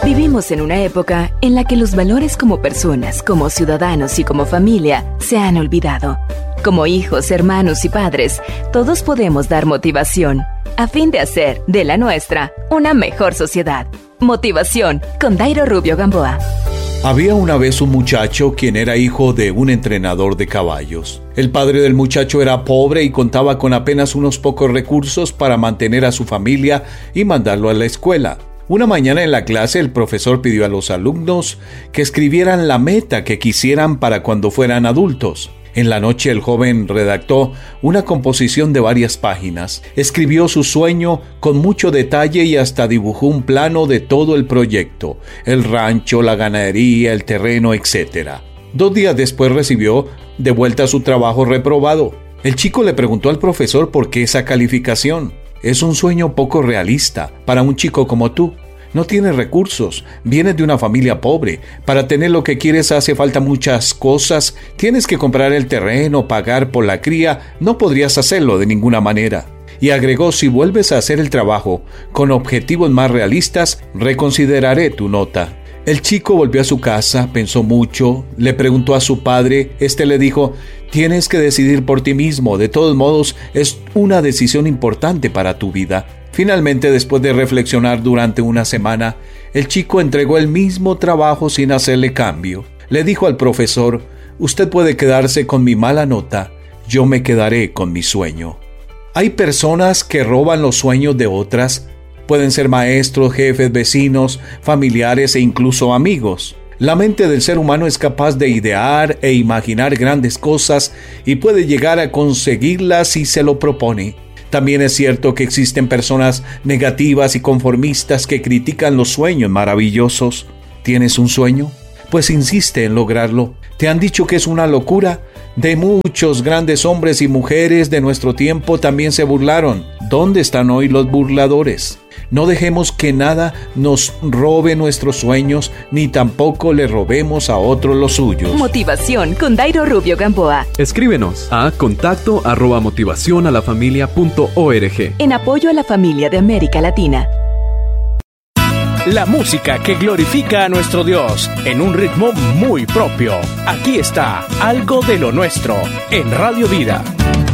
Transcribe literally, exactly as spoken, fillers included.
Vivimos en una época en la que los valores como personas, como ciudadanos y como familia se han olvidado. Como hijos, hermanos y padres, todos podemos dar motivación a fin de hacer de la nuestra una mejor sociedad. Motivación con Dairo Rubio Gamboa. Había una vez un muchacho quien era hijo de un entrenador de caballos. El padre del muchacho era pobre y contaba con apenas unos pocos recursos para mantener a su familia y mandarlo a la escuela. Una mañana en la clase el profesor pidió a los alumnos que escribieran la meta que quisieran para cuando fueran adultos. En la noche el joven redactó una composición de varias páginas, escribió su sueño con mucho detalle y hasta dibujó un plano de todo el proyecto, el rancho, la ganadería, el terreno, etcétera. Dos días después recibió de vuelta su trabajo reprobado. El chico le preguntó al profesor por qué esa calificación. Es un sueño poco realista para un chico como tú. No tienes recursos, vienes de una familia pobre. Para tener lo que quieres hace falta muchas cosas. Tienes que comprar el terreno, pagar por la cría. No podrías hacerlo de ninguna manera. Y agregó, si vuelves a hacer el trabajo con objetivos más realistas, reconsideraré tu nota. El chico volvió a su casa, pensó mucho, le preguntó a su padre. Este le dijo, tienes que decidir por ti mismo. De todos modos, es una decisión importante para tu vida. Finalmente, después de reflexionar durante una semana, el chico entregó el mismo trabajo sin hacerle cambio. Le dijo al profesor, usted puede quedarse con mi mala nota, yo me quedaré con mi sueño. Hay personas que roban los sueños de otras. Pueden ser maestros, jefes, vecinos, familiares e incluso amigos. La mente del ser humano es capaz de idear e imaginar grandes cosas y puede llegar a conseguirlas si se lo propone. También es cierto que existen personas negativas y conformistas que critican los sueños maravillosos. ¿Tienes un sueño? Pues insiste en lograrlo. ¿Te han dicho que es una locura? De muchos grandes hombres y mujeres de nuestro tiempo también se burlaron. ¿Dónde están hoy los burladores? No dejemos que nada nos robe nuestros sueños, ni tampoco le robemos a otros los suyos. Motivación con Dairo Rubio Gamboa. Escríbenos a contacto arroba motivación a la familia punto org. En apoyo a la familia de América Latina. La música que glorifica a nuestro Dios en un ritmo muy propio. Aquí está Algo de lo Nuestro en Radio Vida.